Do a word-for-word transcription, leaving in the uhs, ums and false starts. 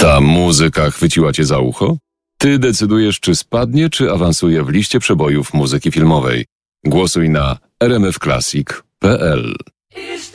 Ta muzyka chwyciła cię za ucho? Ty decydujesz, czy spadnie, czy awansuje w liście przebojów muzyki filmowej. Głosuj na r m f classic kropka p l.